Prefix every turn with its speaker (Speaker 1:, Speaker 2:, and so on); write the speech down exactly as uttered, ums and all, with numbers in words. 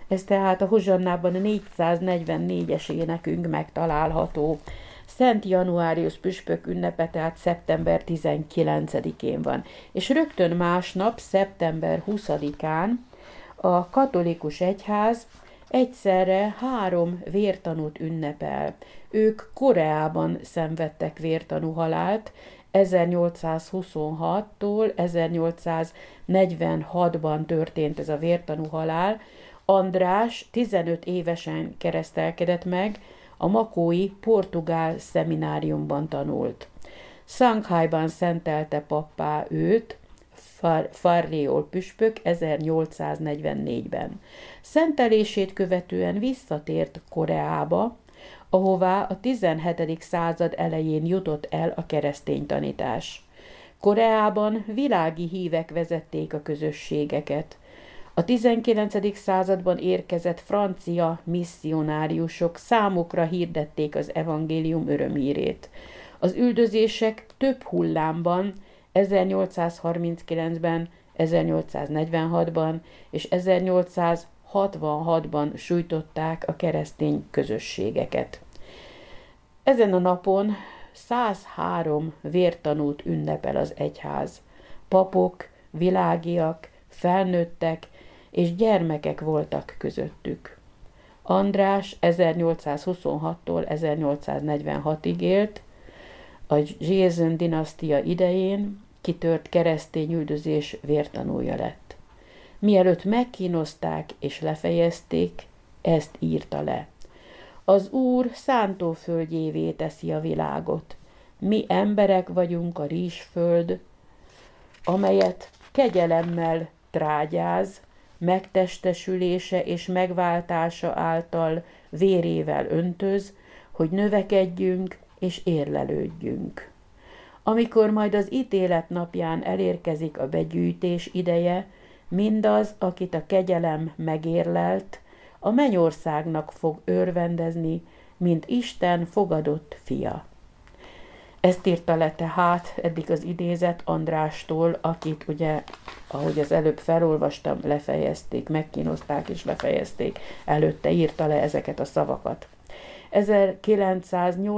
Speaker 1: Ez tehát a Hozsannában a négyszáznegyvennégyes énekünk megtalálható. Szent Januárius püspök ünnepe tehát szeptember tizenkilencedikén van. És rögtön másnap, szeptember huszadikán a katolikus egyház egyszerre három vértanút ünnepel. Ők Koreában szenvedtek vértanú halált, ezernyolcszázhuszonhattól ezernyolcszáznegyvenhatban történt ez a vértanú halál. András tizenöt évesen keresztelkedett meg, a makói portugál szemináriumban tanult. Szanghajban szentelte pappá őt Farriol püspök ezernyolcszáznegyvennégyben. Szentelését követően visszatért Koreába, ahová a tizenhetedik század elején jutott el a keresztény tanítás. Koreában világi hívek vezették a közösségeket. A tizenkilencedik században érkezett francia misszionáriusok számukra hirdették az evangélium örömhírét. Az üldözések több hullámban, ezernyolcszázharminckilencben, ezernyolcszáznegyvenhatban és ezernyolcszázhatvanhatban sújtották a keresztény közösségeket. Ezen a napon százhárom vértanút ünnepel az egyház. Papok, világiak, felnőttek és gyermekek voltak közöttük. András ezernyolcszázhuszonhattól ezernyolcszáznegyvenhatig élt, a Joseon dinasztia idején kitört keresztény üldözés vértanúja lett. Mielőtt megkínozták és lefejezték, ezt írta le. Az Úr szántóföldjévé teszi a világot. Mi emberek vagyunk a rizsföld, amelyet kegyelemmel trágyáz, megtestesülése és megváltása által vérével öntöz, hogy növekedjünk és érlelődjünk. Amikor majd az ítélet napján elérkezik a begyűjtés ideje, mindaz, akit a kegyelem megérlelt, a mennyországnak fog örvendezni, mint Isten fogadott fia. Ezt írta le tehát eddig az idézet Andrástól, akit ugye, ahogy az előbb felolvastam, lefejezték, megkínozták és lefejezték. Előtte írta le ezeket a szavakat. ezerkilencszáznyolcvankilencben